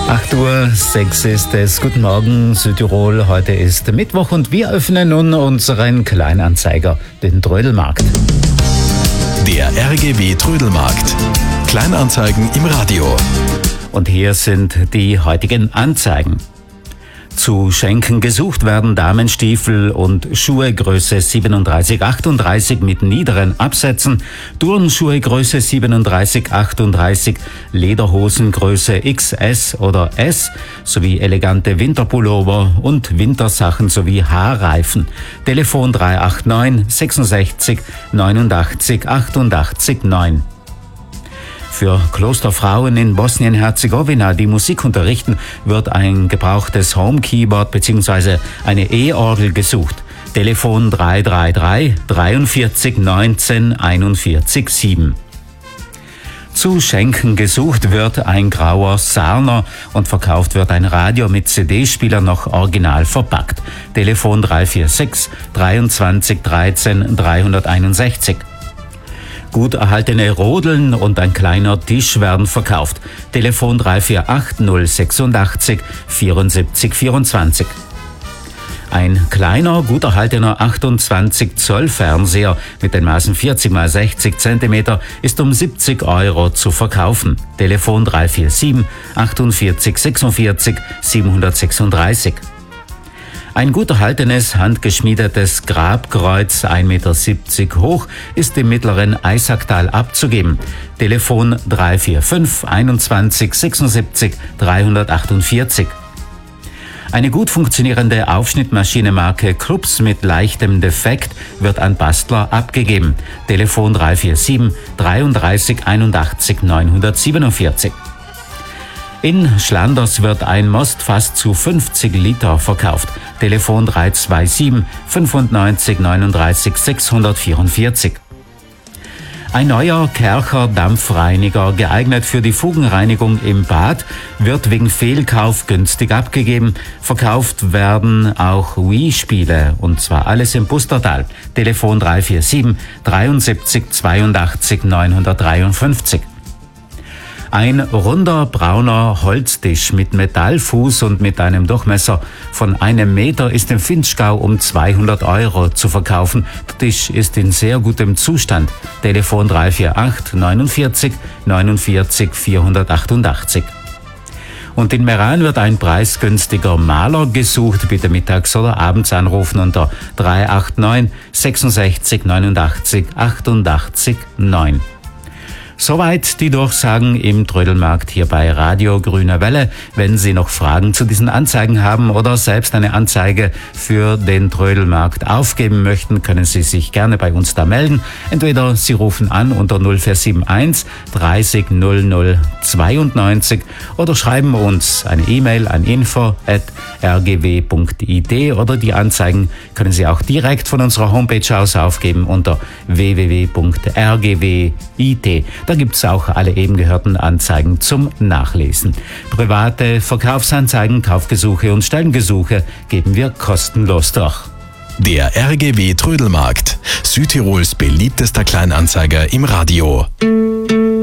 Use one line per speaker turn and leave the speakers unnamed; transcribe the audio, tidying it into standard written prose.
8:06 Uhr ist es. Guten Morgen, Südtirol. Heute ist Mittwoch und wir öffnen nun unseren Kleinanzeiger, den Trödelmarkt.
Der RGW Trödelmarkt. Kleinanzeigen im Radio.
Und hier sind die heutigen Anzeigen. Zu schenken gesucht werden Damenstiefel und Schuhe Größe 37-38 mit niederen Absätzen, Turnschuhe Größe 37-38, Lederhosen Größe XS oder S sowie elegante Winterpullover und Wintersachen sowie Haarreifen. Telefon 389 66 89 88 9. Für Klosterfrauen in Bosnien-Herzegowina, die Musik unterrichten, wird ein gebrauchtes Home-Keyboard bzw. eine E-Orgel gesucht. Telefon 333 43 19 41 7. Zu schenken gesucht wird ein grauer Sarner und verkauft wird ein Radio mit CD-Spieler noch original verpackt. Telefon 346 23 13 361. Gut erhaltene Rodeln und ein kleiner Tisch werden verkauft. Telefon 348 086 74 24. Ein kleiner, gut erhaltener 28 Zoll Fernseher mit den Maßen 40 x 60 cm ist um 70 € zu verkaufen. Telefon 347 48 46 736. Ein gut erhaltenes, handgeschmiedetes Grabkreuz, 1,70 Meter hoch, ist im mittleren Eisacktal abzugeben. Telefon 345 21 76 348. Eine gut funktionierende Aufschnittmaschine Marke Krups mit leichtem Defekt wird an Bastler abgegeben. Telefon 347 33 81 947. In Schlanders wird ein Mostfass zu 50 Liter verkauft. Telefon 327 95 39 644. Ein neuer Kercher Dampfreiniger, geeignet für die Fugenreinigung im Bad, wird wegen Fehlkauf günstig abgegeben. Verkauft werden auch Wii-Spiele, und zwar alles im Pustertal. Telefon 347 73 82 953. Ein runder brauner Holztisch mit Metallfuß und mit einem Durchmesser von 1 Meter ist im Vinschgau um 200 € zu verkaufen. Der Tisch ist in sehr gutem Zustand. Telefon 348 49 49 488. Und in Meran wird ein preisgünstiger Maler gesucht. Bitte mittags oder abends anrufen unter 389 66 89 88 9. Soweit die Durchsagen im Trödelmarkt hier bei Radio Grüne Welle. Wenn Sie noch Fragen zu diesen Anzeigen haben oder selbst eine Anzeige für den Trödelmarkt aufgeben möchten, können Sie sich gerne bei uns da melden. Entweder Sie rufen an unter 0471 30 00 92 oder schreiben uns eine E-Mail an info@rgw.it oder die Anzeigen können Sie auch direkt von unserer Homepage aus aufgeben unter www.rgw.it. Da gibt es auch alle eben gehörten Anzeigen zum Nachlesen. Private Verkaufsanzeigen, Kaufgesuche und Stellengesuche geben wir kostenlos durch.
Der RGW Trödelmarkt. Südtirols beliebtester Kleinanzeiger im Radio.